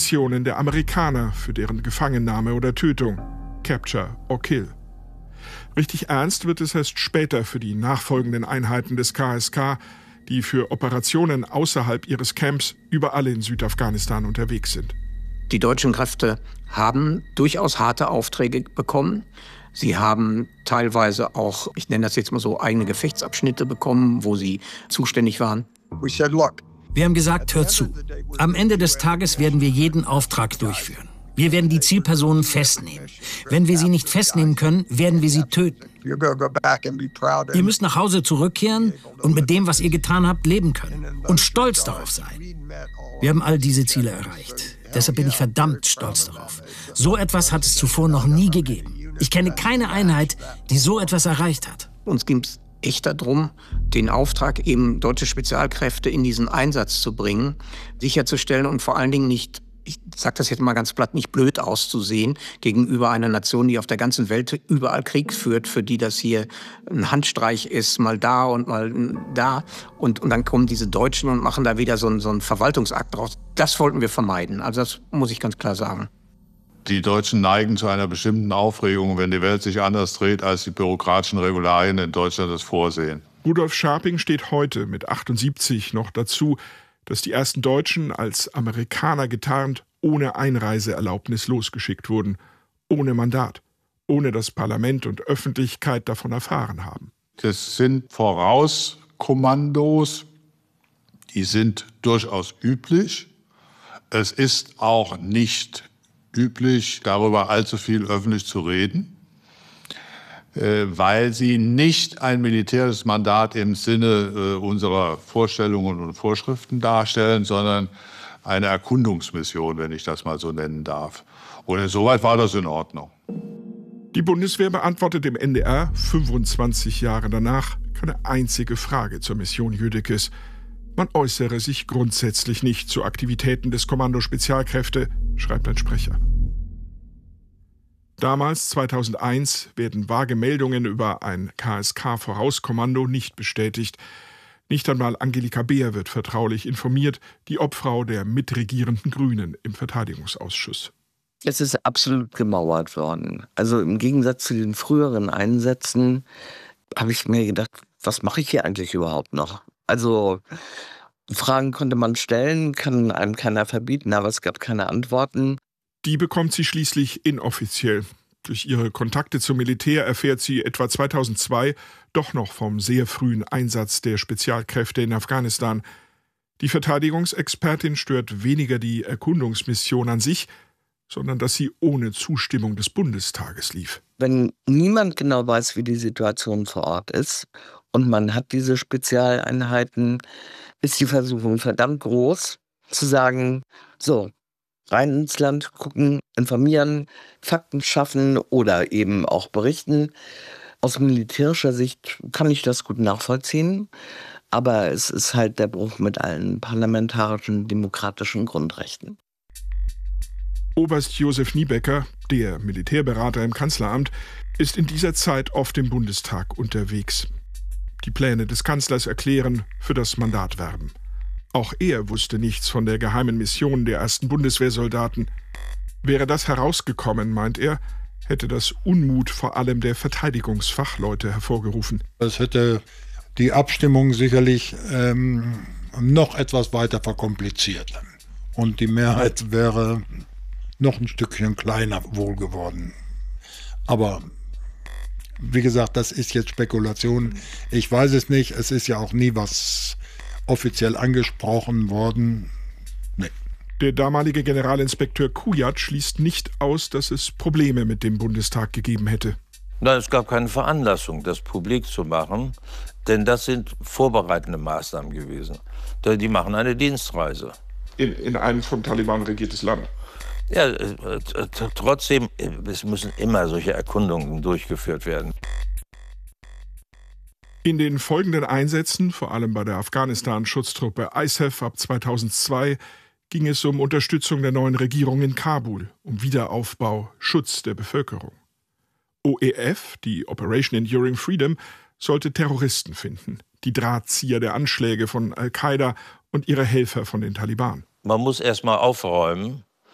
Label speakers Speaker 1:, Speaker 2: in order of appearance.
Speaker 1: Instruktionen der Amerikaner für deren Gefangennahme oder Tötung. Capture or Kill. Richtig ernst wird es erst später für die nachfolgenden Einheiten des KSK, die für Operationen außerhalb ihres Camps überall in Südafghanistan unterwegs sind.
Speaker 2: Die deutschen Kräfte haben durchaus harte Aufträge bekommen. Sie haben teilweise auch, ich nenne das jetzt mal so, eigene Gefechtsabschnitte bekommen, wo sie zuständig waren.
Speaker 3: Wir haben gesagt, hört zu. Am Ende des Tages werden wir jeden Auftrag durchführen. Wir werden die Zielpersonen festnehmen. Wenn wir sie nicht festnehmen können, werden wir sie töten. Ihr müsst nach Hause zurückkehren und mit dem, was ihr getan habt, leben können. Und stolz darauf sein. Wir haben all diese Ziele erreicht. Deshalb bin ich verdammt stolz darauf. So etwas hat es zuvor noch nie gegeben. Ich kenne keine Einheit, die so etwas erreicht hat.
Speaker 2: Uns ging es echt darum, den Auftrag, eben deutsche Spezialkräfte in diesen Einsatz zu bringen, sicherzustellen und vor allen Dingen nicht, ich sage das jetzt mal ganz platt, nicht blöd auszusehen gegenüber einer Nation, die auf der ganzen Welt überall Krieg führt, für die das hier ein Handstreich ist, mal da und mal da. Und dann kommen diese Deutschen und machen da wieder so einen Verwaltungsakt draus. Das wollten wir vermeiden. Also das muss ich ganz klar sagen.
Speaker 4: Die Deutschen neigen zu einer bestimmten Aufregung, wenn die Welt sich anders dreht, als die bürokratischen Regularien in Deutschland das vorsehen.
Speaker 1: Rudolf Scharping steht heute mit 78 noch dazu, dass die ersten Deutschen als Amerikaner getarnt ohne Einreiseerlaubnis losgeschickt wurden, ohne Mandat, ohne dass Parlament und Öffentlichkeit davon erfahren haben.
Speaker 4: Das sind Vorauskommandos, die sind durchaus üblich. Es ist auch nicht üblich, darüber allzu viel öffentlich zu reden, weil sie nicht ein militärisches Mandat im Sinne unserer Vorstellungen und Vorschriften darstellen, sondern eine Erkundungsmission, wenn ich das mal so nennen darf. Und insoweit war das in Ordnung.
Speaker 1: Die Bundeswehr beantwortet im NDR 25 Jahre danach keine einzige Frage zur Mission Jüdekes. Man äußere sich grundsätzlich nicht zu Aktivitäten des Kommando Spezialkräfte, schreibt ein Sprecher. Damals, 2001, werden vage Meldungen über ein KSK-Vorauskommando nicht bestätigt. Nicht einmal Angelika Beer wird vertraulich informiert, die Obfrau der mitregierenden Grünen im Verteidigungsausschuss.
Speaker 5: Es ist absolut gemauert worden. Also im Gegensatz zu den früheren Einsätzen habe ich mir gedacht, was mache ich hier eigentlich überhaupt noch? Also Fragen konnte man stellen, kann einem keiner verbieten, aber es gab keine Antworten.
Speaker 1: Die bekommt sie schließlich inoffiziell. Durch ihre Kontakte zum Militär erfährt sie etwa 2002 doch noch vom sehr frühen Einsatz der Spezialkräfte in Afghanistan. Die Verteidigungsexpertin stört weniger die Erkundungsmission an sich, sondern dass sie ohne Zustimmung des Bundestages lief.
Speaker 5: Wenn niemand genau weiß, wie die Situation vor Ort ist und man hat diese Spezialeinheiten, ist die Versuchung verdammt groß, zu sagen, so, rein ins Land gucken, informieren, Fakten schaffen oder eben auch berichten. Aus militärischer Sicht kann ich das gut nachvollziehen, aber es ist halt der Bruch mit allen parlamentarischen, demokratischen Grundrechten.
Speaker 1: Oberst Josef Niebecker, der Militärberater im Kanzleramt, ist in dieser Zeit oft im Bundestag unterwegs. Die Pläne des Kanzlers erklären, für das Mandat werben. Auch er wusste nichts von der geheimen Mission der ersten Bundeswehrsoldaten. Wäre das herausgekommen, meint er, hätte das Unmut vor allem der Verteidigungsfachleute hervorgerufen.
Speaker 6: Das hätte die Abstimmung sicherlich noch etwas weiter verkompliziert. Und die Mehrheit wäre noch ein Stückchen kleiner wohl geworden. Aber wie gesagt, das ist jetzt Spekulation. Ich weiß es nicht. Es ist ja auch nie was offiziell angesprochen worden. Nee.
Speaker 1: Der damalige Generalinspekteur Kujat schließt nicht aus, dass es Probleme mit dem Bundestag gegeben hätte.
Speaker 7: Nein, es gab keine Veranlassung, das publik zu machen, denn das sind vorbereitende Maßnahmen gewesen. Die machen eine Dienstreise.
Speaker 1: In ein vom Taliban regiertes Land.
Speaker 7: Ja, trotzdem, es müssen immer solche Erkundungen durchgeführt werden.
Speaker 1: In den folgenden Einsätzen, vor allem bei der Afghanistan-Schutztruppe ISAF ab 2002, ging es um Unterstützung der neuen Regierung in Kabul, um Wiederaufbau, Schutz der Bevölkerung. OEF, die Operation Enduring Freedom, sollte Terroristen finden, die Drahtzieher der Anschläge von Al-Qaida und ihre Helfer von den Taliban.
Speaker 7: Man muss erst mal aufräumen